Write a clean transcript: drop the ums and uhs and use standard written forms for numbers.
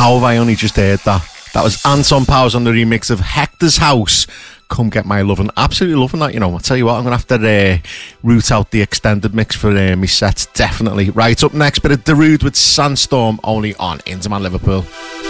How have I only just heard that? That was Anton Powers on the remix of Hector's House. Come Get My Lovin'. Absolutely loving that, you know. I'll tell you what, I'm going to have to root out the extended mix for me sets, definitely. Right, up next, bit of Darude with Sandstorm, only on Interman Liverpool.